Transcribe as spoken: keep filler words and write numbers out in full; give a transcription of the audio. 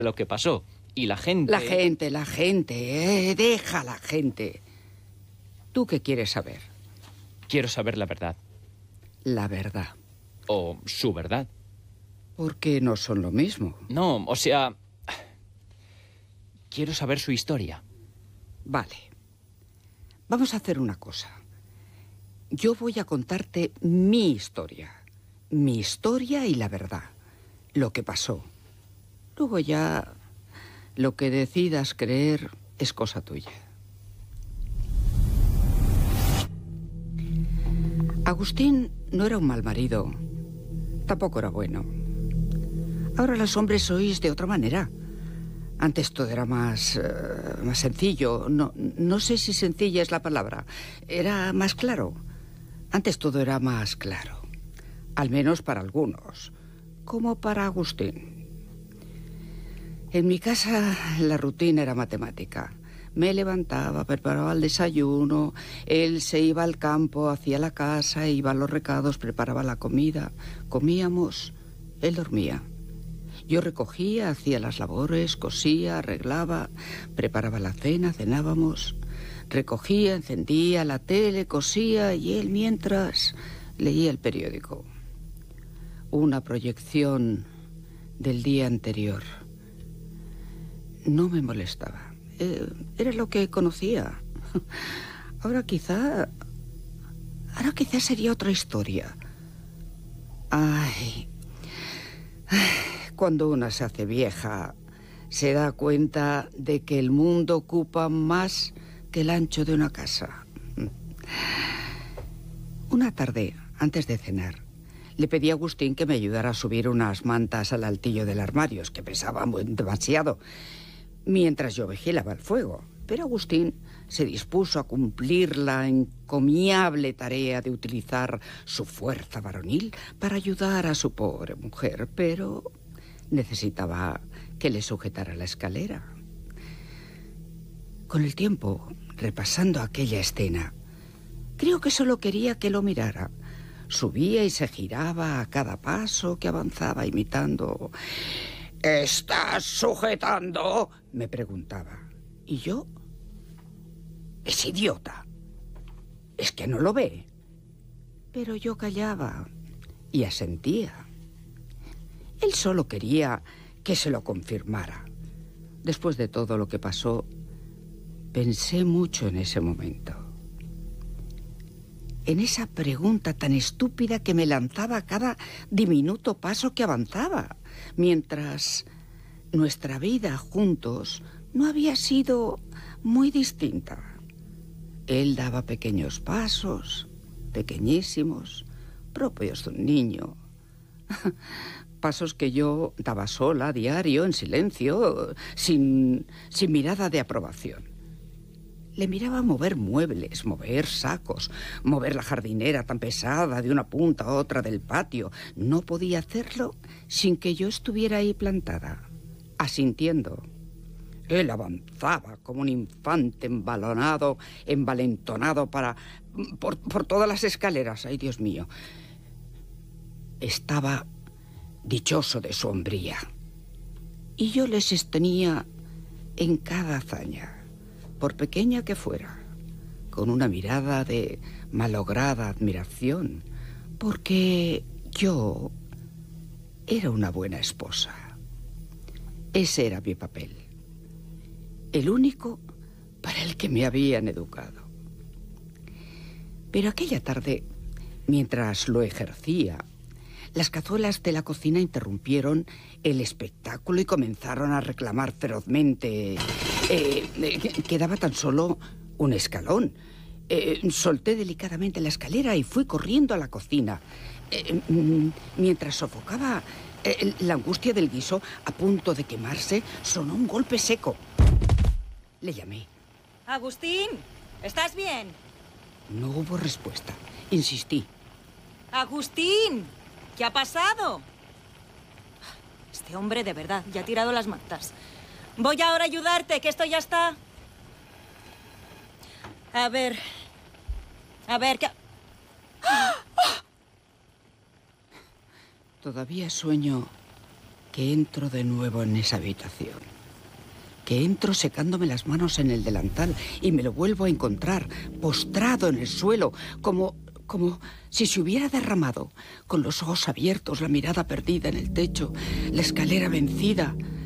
lo que pasó. Y la gente... La gente, la gente, eh, deja a la gente. ¿Tú qué quieres saber? Quiero saber la verdad. La verdad. O su verdad. Porque no son lo mismo. No, o sea... Quiero saber su historia. Vale. Vamos a hacer una cosa. Yo voy a contarte mi historia. Mi historia y la verdad. Lo que pasó. Luego ya... Lo que decidas creer es cosa tuya. Agustín no era un mal marido. Tampoco era bueno. Ahora los hombres sois de otra manera. Antes todo era más, uh, más sencillo. No, no sé si sencilla es la palabra. Era más claro. Antes todo era más claro. Al menos para algunos. Como para Agustín. En mi casa la rutina era matemática. Me levantaba, preparaba el desayuno, él se iba al campo, hacía la casa, iba a los recados, preparaba la comida, comíamos, él dormía. Yo recogía, hacía las labores, cosía, arreglaba, preparaba la cena, cenábamos, recogía, encendía la tele, cosía y él mientras leía el periódico. Una proyección del día anterior. No me molestaba. Eh, era lo que conocía. Ahora quizá... Ahora quizá sería otra historia. Ay... Cuando una se hace vieja, se da cuenta de que el mundo ocupa más que el ancho de una casa. Una tarde, antes de cenar, le pedí a Agustín que me ayudara a subir unas mantas al altillo del armario, que pesaban demasiado, mientras yo vigilaba el fuego. Pero Agustín se dispuso a cumplir la encomiable tarea de utilizar su fuerza varonil para ayudar a su pobre mujer, pero necesitaba que le sujetara la escalera. Con el tiempo, repasando aquella escena, creo que solo quería que lo mirara. Subía y se giraba a cada paso que avanzaba, imitando... ¿Estás sujetando?, me preguntaba. ¿Y yo? Es idiota. ¿Es que no lo ve? Pero yo callaba y asentía. Él solo quería que se lo confirmara. Después de todo lo que pasó, pensé mucho en ese momento. En esa pregunta tan estúpida que me lanzaba a cada diminuto paso que avanzaba, mientras nuestra vida juntos no había sido muy distinta. Él daba pequeños pasos, pequeñísimos, propios de un niño. Pasos que yo daba sola, a diario, en silencio, sin, sin mirada de aprobación. Le miraba mover muebles, mover sacos, mover la jardinera tan pesada de una punta a otra del patio. No podía hacerlo sin que yo estuviera ahí plantada, asintiendo. Él avanzaba como un infante embalonado, envalentonado para... Por, por todas las escaleras. ¡Ay, Dios mío! Estaba dichoso de su hombría. Y yo le sostenía en cada hazaña, por pequeña que fuera, con una mirada de malograda admiración, porque yo era una buena esposa. Ese era mi papel. El único para el que me habían educado. Pero aquella tarde, mientras lo ejercía, las cazuelas de la cocina interrumpieron el espectáculo y comenzaron a reclamar ferozmente. Eh, eh, quedaba tan solo un escalón. Eh, solté delicadamente la escalera y fui corriendo a la cocina. Eh, mientras sofocaba eh, la angustia del guiso, a punto de quemarse, sonó un golpe seco. Le llamé. Agustín, ¿estás bien? No hubo respuesta. Insistí. Agustín, ¿qué ha pasado? Este hombre de verdad ya ha tirado las mantas. Voy ahora a ayudarte, que esto ya está. A ver. A ver, ¿qué...? Todavía sueño que entro de nuevo en esa habitación. Que entro secándome las manos en el delantal y me lo vuelvo a encontrar, postrado en el suelo, como, como si se hubiera derramado, con los ojos abiertos, la mirada perdida en el techo, la escalera vencida,